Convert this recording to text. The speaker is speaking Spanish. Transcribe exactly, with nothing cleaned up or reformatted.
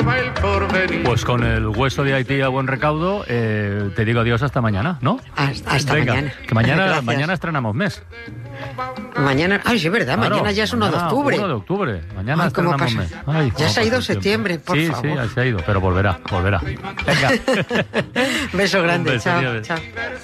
Pues con el hueso de Haití a buen recaudo, eh, te digo adiós hasta mañana, ¿no? Hasta, hasta Venga, mañana. Que mañana, Gracias. mañana estrenamos mes. Mañana, ay, sí, es verdad, Claro, mañana ya es uno de octubre. uno de octubre. Mañana Ay, ¿cómo estrenamos pasa? mes. Ay, Ya cómo se ha ido pasa el tiempo. septiembre, por sí, favor. Sí, sí, se ha ido, pero volverá, volverá. Venga. Beso grande, Un beso, chao, Nieves. chao.